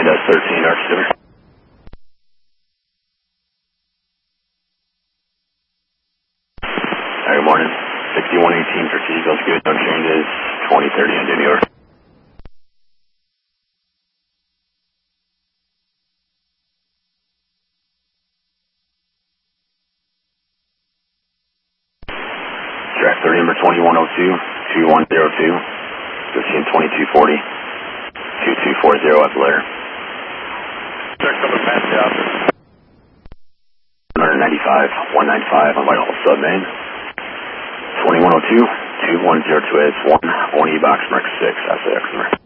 Windows 13, Arch Silver. Good morning. 6118 for Seagull's good. No changes. 2030 into New York. Draft 30 number 2102, 2102, 152240, 2240 up later. Check coming past the office. 195, 195 on Whitehall Sub Main. 2102, 2102 is 1, 1 E box mark 6, that's the customer.